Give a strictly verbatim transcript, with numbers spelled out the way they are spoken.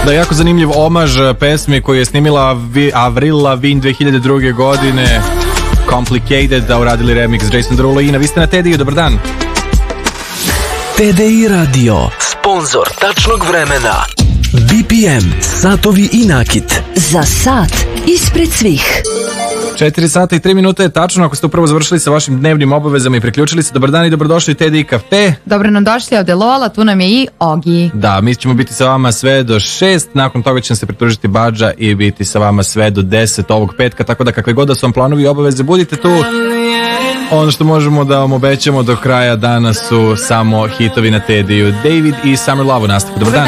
Da, jako zanimljiv omaž pesmi koju je snimila Avril Lavigne dve hiljade druge. godine, Complicated, da uradili remix Jason Derulo i Ina. Vi ste na Tediju, dobar dan. T D I Radio, sponzor tačnog vremena. B P M, satovi i nakit. Za sat ispred svih. četiri sata i tri minute je tačno, ako ste upravo završili sa vašim dnevnim obavezama i priključili se. Dobar dan i dobrodošli u T D I Cafe. Dobro nam došli, ovde Lola, tu nam je i Ogi. Da, mi ćemo biti sa vama sve do šest, nakon toga će nam se pridružiti Badža i biti sa vama sve do deset ovog petka, tako da kakve god da su vam planovi i obaveze, budite tu. Ono što možemo da vam obećamo do kraja dana su samo hitovi na Tediju. David i Summer Love u nastavku. Dobar dan.